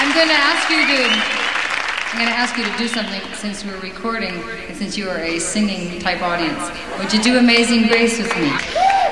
I'm going to ask you to do something since we're recording and since you are a singing type audience. Would you do Amazing Grace with me?